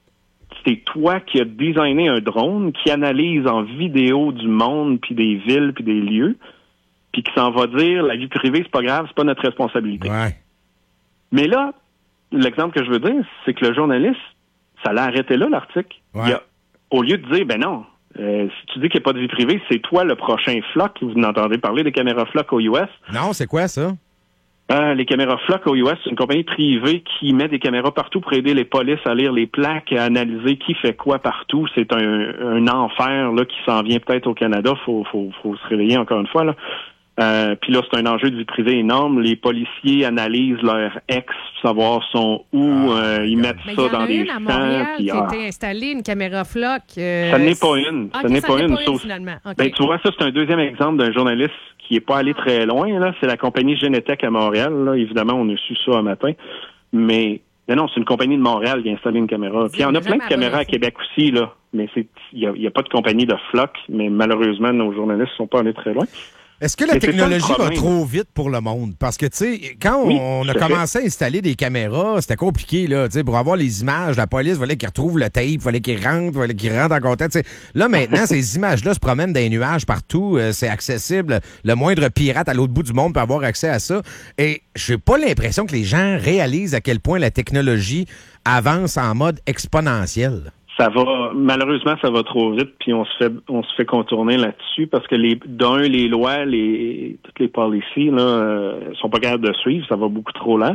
C'est toi qui as designé un drone qui analyse en vidéo du monde, puis des villes, puis des lieux, puis qui s'en va dire « La vie privée, c'est pas grave, c'est pas notre responsabilité. Ouais. » Mais là, l'exemple que je veux dire, c'est que le journaliste, ça l'a arrêté là, l'article. Ouais. Il a, au lieu de dire, ben non, euh, si tu dis qu'il n'y a pas de vie privée, c'est toi le prochain Flock. Vous n'entendez parler des caméras Flock aux U S? Non, c'est quoi ça? Euh, les caméras Flock aux U S, c'est une compagnie privée qui met des caméras partout pour aider les polices à lire les plaques, à analyser qui fait quoi partout. C'est un, un enfer là qui s'en vient peut-être au Canada. Faut, faut, faut se réveiller encore une fois, là. Euh, puis là, c'est un enjeu de vie privée énorme. Les policiers analysent leurs ex pour savoir sont où. Ah, euh, ils mettent ça dans des champs. Il y en a une à Montréal qui a été installée, une caméra Flock. Euh, ça n'est pas une. Okay, ça n'est ça pas n'est une. pas Sauf... une finalement. Okay. Ben, tu vois, ça, c'est un deuxième exemple d'un journaliste qui n'est pas allé très loin. Là. C'est la compagnie Genetec à Montréal. Là. Évidemment, on a su ça un matin. Mais, mais non, c'est une compagnie de Montréal qui a installé une caméra. Puis il y en a plein de caméras à Québec aussi. Là. Mais il n'y a, a pas de compagnie de Flock. Mais malheureusement, nos journalistes ne sont pas allés très loin. Est-ce que la Mais technologie va trop vite pour le monde? Parce que, tu sais, quand oui, on a commencé fait. à installer des caméras, c'était compliqué, là. Tu sais, pour avoir les images, la police, il fallait qu'ils retrouvent le tape, il fallait qu'ils rentrent, il fallait qu'ils rentrent en contact. T'sais. Là, maintenant, ces images-là se promènent dans les nuages partout. Euh, c'est accessible. Le moindre pirate à l'autre bout du monde peut avoir accès à ça. Et j'ai pas l'impression que les gens réalisent à quel point la technologie avance en mode exponentiel. Ça va, malheureusement, ça va trop vite, puis on se fait, on se fait contourner là-dessus parce que les, d'un, les lois, les, toutes les policies, là, euh, sont pas capables de suivre, ça va beaucoup trop lent.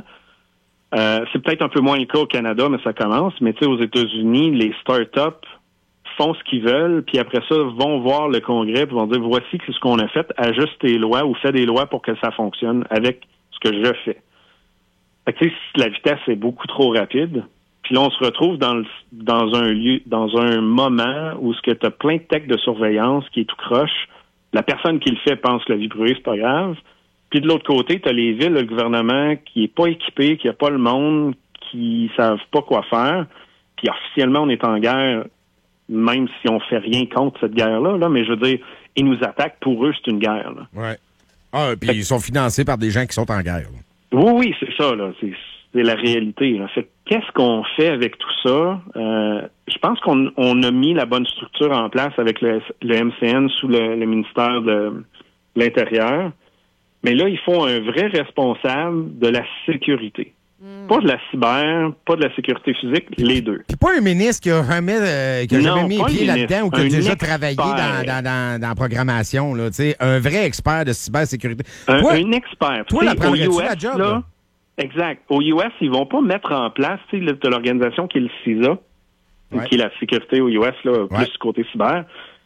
Euh, c'est peut-être un peu moins le cas au Canada, mais ça commence. Mais tu sais, aux États-Unis, les startups font ce qu'ils veulent, puis après ça, vont voir le Congrès, puis vont dire, voici ce qu'on a fait, ajuste tes lois ou fais des lois pour que ça fonctionne avec ce que je fais. Fait que tu sais, la vitesse est beaucoup trop rapide. Puis là, on se retrouve dans, le, dans un lieu, dans un moment où ce que tu as plein de tech de surveillance qui est tout croche. La personne qui le fait pense que la vie privée, c'est pas grave. Puis de l'autre côté, tu as les villes, le gouvernement qui est pas équipé, qui a pas le monde, qui savent pas quoi faire. Puis officiellement, on est en guerre, même si on fait rien contre cette guerre-là. Là, mais je veux dire, ils nous attaquent. Pour eux, c'est une guerre. Là. Ouais. Ah, puis ils sont financés par des gens qui sont en guerre. Là. Oui, oui, c'est ça. Là. C'est, c'est la réalité. Là. Fait, qu'est-ce qu'on fait avec tout ça? Euh, je pense qu'on on a mis la bonne structure en place avec le, le M C N sous le, le ministère de l'Intérieur. Mais là, il faut un vrai responsable de la sécurité. Mm. Pas de la cyber, pas de la sécurité physique, les deux. Puis pas un ministre qui a jamais, euh, qui a Non, jamais mis les pas un pieds ministre, là-dedans ou qui a un déjà expert. travaillé dans, dans, dans, dans la programmation, là, tu sais, un vrai expert de cybersécurité. Un, Toi, un expert. toi, Tu la sais, prendrais-tu, au U S, la job, là, là? exact. Au U S, ils vont pas mettre en place, tu sais, là, t'as l'organisation qui est le C I S A, Ouais. qui est la sécurité au U S, là, plus Ouais. du côté cyber.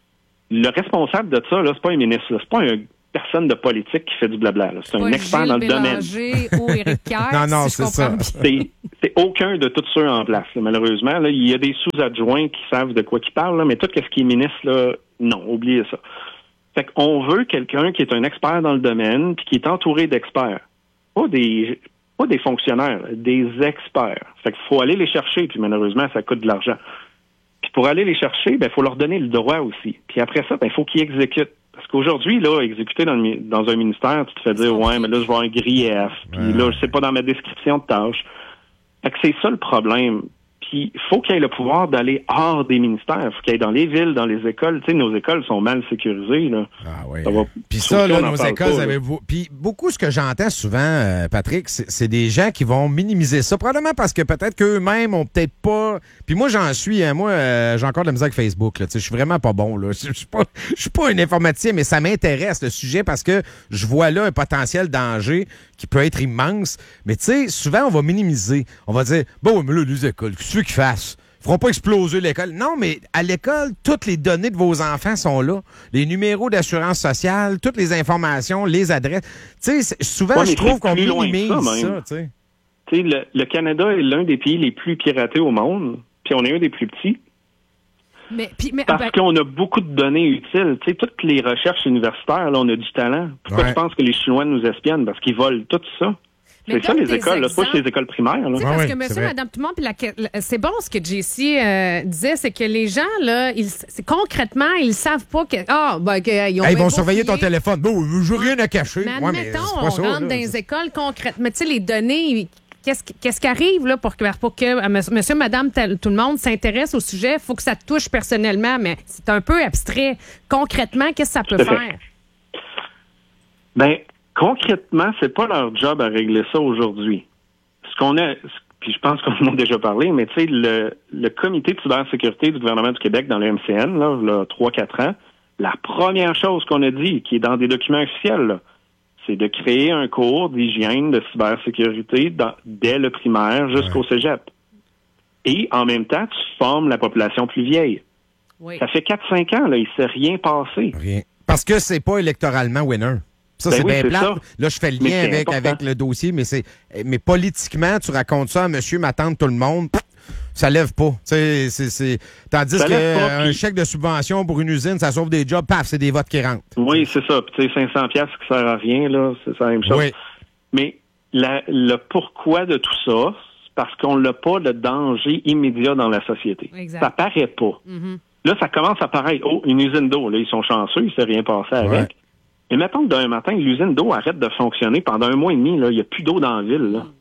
Le responsable de ça, là, c'est pas un ministre, là, c'est pas une personne de politique qui fait du blabla. là. C'est un Pas expert Gilles dans le domaine. Bélanger ou Éric Kerr, Non, non, si je c'est comprends ça. bien. C'est, c'est aucun de tous ceux en place, là, malheureusement. Là, il y a des sous-adjoints qui savent de quoi ils parlent, là, mais tout ce qui est ministre, là, non, oubliez ça. Fait qu'on veut quelqu'un qui est un expert dans le domaine puis qui est entouré d'experts. Pas des pas des fonctionnaires, des experts. Fait qu'il faut aller les chercher, puis malheureusement, ça coûte de l'argent. Puis pour aller les chercher, ben, il faut leur donner le droit aussi. Puis après ça, ben, il faut qu'ils exécutent. Parce qu'aujourd'hui, là, exécuter dans, le, dans un ministère, tu te fais dire, ouais, mais là, je vais avoir un grief. Puis Ouais. là, je sais pas dans ma description de tâche. Fait que c'est ça le problème. Puis il faut qu'il y ait le pouvoir d'aller hors des ministères. Il faut qu'il y ait dans les villes, dans les écoles. Tu sais, nos écoles sont mal sécurisées, là. Ah oui. Ça va- Puis ça, là, on en nos parle écoles, pas, avaient là. beau- Puis beaucoup, ce que j'entends souvent, euh, Patrick, c'est c'est des gens qui vont minimiser ça. Probablement parce que peut-être qu'eux-mêmes ont peut-être pas. Puis moi, j'en suis. hein, moi, euh, j'ai encore de la misère avec Facebook. là. Tu sais, je suis vraiment pas bon. là. Je je suis pas, je suis pas un informaticien, mais ça m'intéresse le sujet parce que je vois là un potentiel danger qui peut être immense. Mais tu sais, souvent, on va minimiser. On va dire, bon, mais là, les écoles, qu'est-ce que tu veux qu'ils fassent? Ils feront pas exploser l'école. Non, mais à l'école, toutes les données de vos enfants sont là. Les numéros d'assurance sociale, toutes les informations, les adresses. Tu sais, c'est- souvent, Ouais, mais je trouve c'est qu'on plus loin que minimise ça, ça, même. tu sais. Tu sais, le, le Canada est l'un des pays les plus piratés au monde, puis on est un des plus petits. Mais, puis, mais, Parce ben, qu'on a beaucoup de données utiles. Tu sais, toutes les recherches universitaires, là, on a du talent. Pourquoi Ouais. tu penses que les Chinois nous espionnent? Parce qu'ils volent tout ça. Mais C'est ça, donne les des écoles. là. C'est pas juste exemples. les écoles primaires. Là. Tu sais, Ah parce oui, que c'est monsieur, vrai. madame, tout le monde, puis la- la- c'est bon ce que J C euh, disait, c'est que les gens, là, ils, c'est- concrètement, ils savent pas que. Ah, ben, que, ils ont Hey, ils bien vont beau surveiller ton fouiller. téléphone. Bon, j'ai rien à cacher. Mais Ouais, admettons, c'est on pas ça, rentre là. dans les écoles concrètement. Tu sais, les données, qu'est-ce, qui- qu'est-ce qui arrive là, pour que, pour que euh, monsieur, monsieur, madame, tel- tout le monde s'intéresse au sujet? Il faut que ça te touche personnellement, mais c'est un peu abstrait. Concrètement, qu'est-ce que ça peut Tout à fait. faire? Ben, concrètement, c'est pas leur job à régler ça aujourd'hui. Ce qu'on a, puis je pense qu'on en a déjà parlé, mais tu sais, le, le comité de cybersécurité du gouvernement du Québec dans le M C N, là, là trois quatre ans, la première chose qu'on a dit, qui est dans des documents officiels, là, c'est de créer un cours d'hygiène de cybersécurité dans- dès le primaire jusqu'au cégep. Et en même temps, tu formes la population plus vieille. Oui. Ça fait quatre cinq ans, là, il s'est rien passé. Rien. Parce que c'est pas électoralement winner. Ça, Ben c'est oui, bien c'est plate. ça. Là, je fais le Mais lien c'est avec, important. avec le dossier, mais c'est mais politiquement, tu racontes ça à monsieur, ma tante, tout le monde, pff, ça lève pas. Tu sais, c'est, c'est, tandis Ça que lève pas, euh, un puis- chèque de subvention pour une usine, ça sauve des jobs, paf, c'est des votes qui rentrent. Oui, c'est ça. Puis tu sais, cinq cents piastres qui sert à rien, là, c'est la même chose. Oui. Mais la- le pourquoi de tout ça, c'est parce qu'on n'a pas de danger immédiat dans la société. Exact. Ça paraît pas. Mhm. Là, ça commence à paraître. Oh, une usine d'eau, là, ils sont chanceux, il s'est rien passé avec. Ouais. Mais mettons que d'un matin, l'usine d'eau arrête de fonctionner pendant un mois et demi, là, il n'y a plus d'eau dans la ville. Là,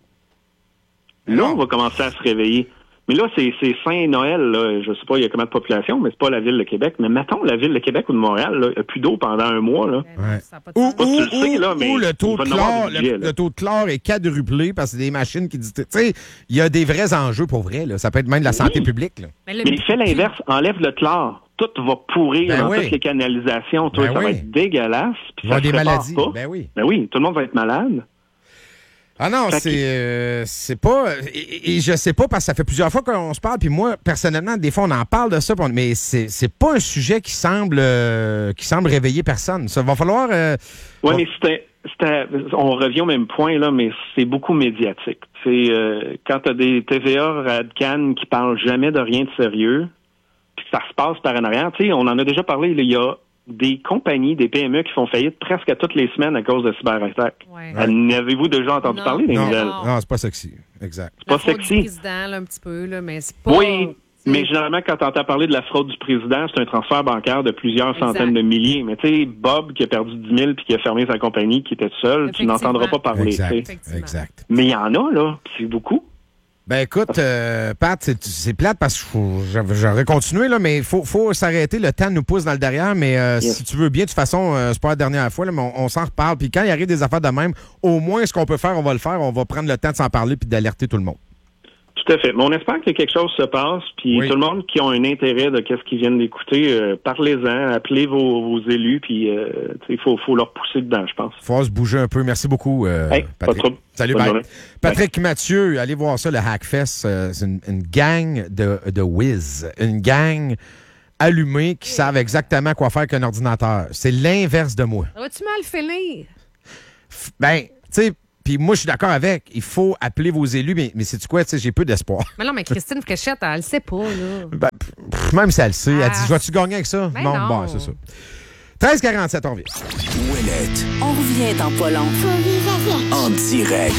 là on va commencer à se réveiller. Mais là, c'est, c'est Saint-Noël, là. Je sais pas, il y a combien de population, mais c'est pas la ville de Québec. Mais mettons la ville de Québec ou de Montréal, là, il n'y a plus d'eau pendant un mois, là. Ouais. Ça a pas de Ou, sens. Pas que tu ou- le sais, ou- là, mais ou le taux il va de en avoir chlore, du budget, le, là. le taux de chlore est quadruplé parce que c'est des machines qui disent. Tu sais, il y a des vrais enjeux pour vrai. Là. Ça peut être même de la santé Oui. publique. Là. Mais le- Mais il fait l'inverse, enlève le chlore. Tout va pourrir Ben dans oui. toutes les canalisations. Toi, Ben ça va oui. être dégueulasse. puis Il va y avoir ça des se répare maladies. pas. Ben oui. Ben oui, tout le monde va être malade. Ah non, Fait que- c'est euh, c'est pas et, et je sais pas parce que ça fait plusieurs fois qu'on se parle puis moi personnellement des fois on en parle de ça puis on- mais c'est c'est pas un sujet qui semble euh, qui semble réveiller personne. Ça va falloir euh, Oui, va- mais c'était, c'était, on revient au même point, là, mais c'est beaucoup médiatique. C'est euh, quand tu as des T V A Radcan qui parlent jamais de rien de sérieux, puis que ça se passe par en arrière. Tu sais, on en a déjà parlé, là, il y a des compagnies, des P M E qui font faillite presque à toutes les semaines à cause de cyberattaques. Ouais. Euh, N'avez-vous déjà entendu Non. parler des non, nouvelles? non, c'est pas sexy. Exact. C'est pas La fraude du sexy. président, là, un petit peu, là, mais c'est pas. Oui, c'est- mais généralement, quand tu entends parler de la fraude du président, c'est un transfert bancaire de plusieurs Exact. centaines de milliers. Mais tu sais, Bob qui a perdu dix mille puis qui a fermé sa compagnie, qui était seul, tu Effectivement. n'entendras pas parler. tu sais. Exact. Effectivement. Exact. Mais il y en a, là, puis c'est beaucoup. Ben écoute, euh, Pat, c'est, c'est plate parce que faut, j'aurais continué, là, mais il faut, faut s'arrêter. Le temps nous pousse dans le derrière. Mais euh, yes. si tu veux bien, de toute façon, euh, c'est pas la dernière fois, là, mais on, on s'en reparle. Puis quand il arrive des affaires de même, au moins, ce qu'on peut faire, on va le faire. On va prendre le temps de s'en parler puis d'alerter tout le monde. Tout à fait. Mais on espère que quelque chose se passe, puis oui. tout le monde qui a un intérêt de qu'est-ce qu'ils viennent d'écouter, euh, parlez-en, appelez vos, vos élus, puis il euh, faut, faut leur pousser dedans, je pense. Faut se bouger un peu. Merci beaucoup, euh, hey, Patrick. Pas de Salut, bye. bye. Patrick bye. Mathieu, allez voir ça, le Hackfest. Euh, c'est une, une gang de, de whiz, une gang allumée qui savent exactement quoi faire qu'un ordinateur. C'est l'inverse de moi. Vas-tu mal finir? Ben, tu sais... Puis moi, je suis d'accord avec. Il faut appeler vos élus, mais, mais sais-tu quoi? J'ai peu d'espoir. Mais non, mais Christine Fréchette, elle le sait pas, là. Ben, pff, même si elle le sait, ah. elle dit, vas-tu gagner avec ça? Ben bon, non. bon, c'est ça. treize quarante-sept, on revient. Ouellette. On revient dans pas long. En direct.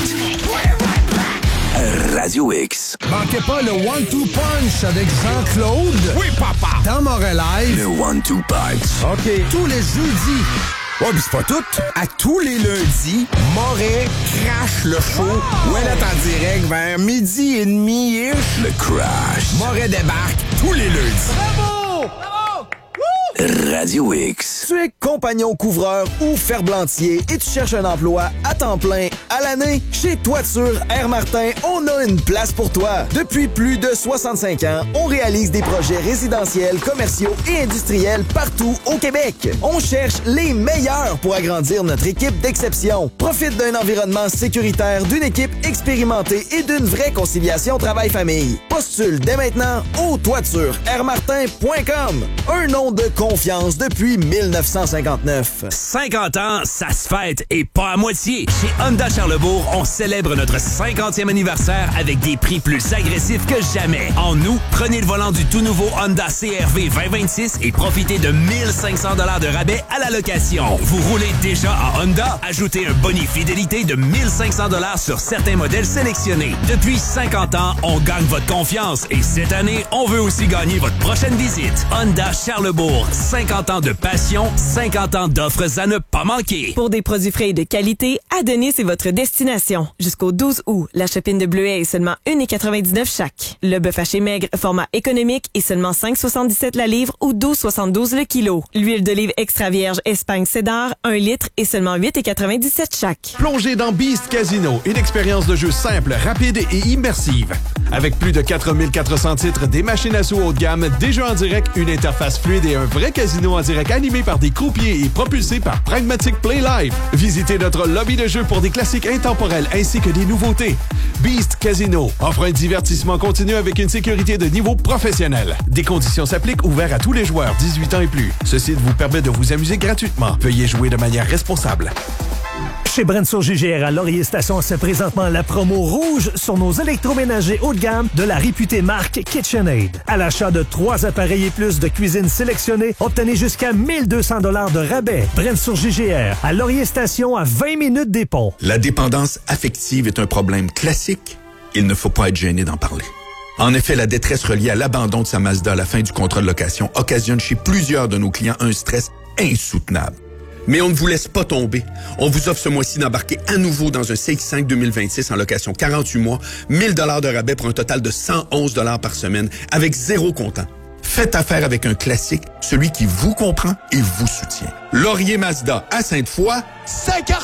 Radio X. Manquez pas le one two punch avec Jean-Claude. Oui, papa! Dans Montréal. Le one two punch. OK. Tous les jeudis. Ouais, pis c'est pas tout. À tous les lundis, Moret crache le show. Oh! Ouais, là, en direct vers midi et demi-ish. Le crash. Moret débarque tous les lundis. Bravo! Bravo! Woo! Radio X. Tu es compagnon couvreur ou ferblantier et tu cherches un emploi à temps plein à l'année? Chez Toiture Air Martin, on a une place pour toi. Depuis plus de soixante-cinq ans, on réalise des projets résidentiels, commerciaux et industriels partout au Québec. On cherche les meilleurs pour agrandir notre équipe d'exception. Profite d'un environnement sécuritaire, d'une équipe expérimentée et d'une vraie conciliation travail-famille. Postule dès maintenant au toiture air martin point com. Un nom de confiance depuis mille neuf cent cinquante-neuf. cinquante ans, ça se fête et pas à moitié. Chez Honda Charlebourg, on célèbre notre cinquantième anniversaire avec des prix plus agressifs que jamais. En août, prenez le volant du tout nouveau Honda C R V vingt vingt-six et profitez de mille cinq cents dollars de rabais à la location. Vous roulez déjà à Honda? Ajoutez un boni fidélité de mille cinq cents dollars sur certains modèles sélectionnés. Depuis cinquante ans, on gagne votre confiance et cette année, on veut aussi gagner votre prochaine visite. Honda Charlebourg, cinquante ans de passion, cinquante ans d'offres à ne pas manquer. Pour des produits frais et de qualité, Adonis est votre destination. Jusqu'au douze août, la chopine de bleuet est seulement un dollar quatre-vingt-dix-neuf chaque. Le bœuf haché maigre, format économique, est seulement cinq dollars soixante-dix-sept la livre ou douze dollars soixante-douze le kilo. L'huile d'olive extra vierge Espagne Cédar, un litre, est seulement huit dollars quatre-vingt-dix-sept chaque. Plongez dans Beast Casino, une expérience de jeu simple, rapide et immersive. Avec plus de quatre mille quatre cents titres, des machines à sous haut de gamme, des jeux en direct, une interface fluide et un vrai casino en direct animé par des croupiers et propulsé par Pragmatic Play Live. Visitez notre lobby de jeu pour des classiques intemporels ainsi que des nouveautés. Beast Casino offre un divertissement continu avec une sécurité de niveau professionnel. Des conditions s'appliquent, ouverts à tous les joueurs dix-huit ans et plus. Ce site vous permet de vous amuser gratuitement. Veuillez jouer de manière responsable. Chez Brenso J G R à Laurier Station, c'est présentement la promo rouge sur nos électroménagers haut de gamme de la réputée marque KitchenAid. À l'achat de trois appareils et plus de cuisine sélectionnés, obtenez jusqu'à mille deux cents dollars de rabais. Brenso J G R à Laurier Station à vingt minutes des ponts. La dépendance affective est un problème classique. Il ne faut pas être gêné d'en parler. En effet, la détresse reliée à l'abandon de sa Mazda à la fin du contrat de location occasionne chez plusieurs de nos clients un stress insoutenable. Mais on ne vous laisse pas tomber. On vous offre ce mois-ci d'embarquer à nouveau dans un C X cinq deux mille vingt-six en location quarante-huit mois, mille dollars de rabais pour un total de cent onze dollars par semaine, avec zéro comptant. Faites affaire avec un classique, celui qui vous comprend et vous soutient. Laurier Mazda à Sainte-Foy, cinq